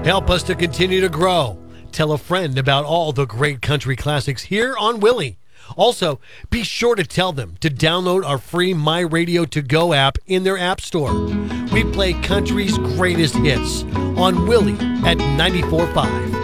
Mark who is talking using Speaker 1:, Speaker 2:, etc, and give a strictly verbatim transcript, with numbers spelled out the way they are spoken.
Speaker 1: Help us to continue to grow. Tell a friend about all the great country classics here on Willie. Also, be sure to tell them to download our free My Radio To Go app in their app store. We play country's greatest hits on Willie at ninety-four point five.